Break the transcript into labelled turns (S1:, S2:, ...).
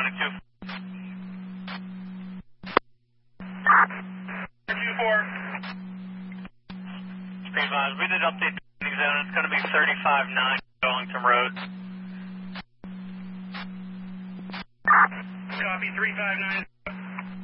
S1: We did update the zone. It's going to be 35-9 Darlington Road.
S2: Copy 359.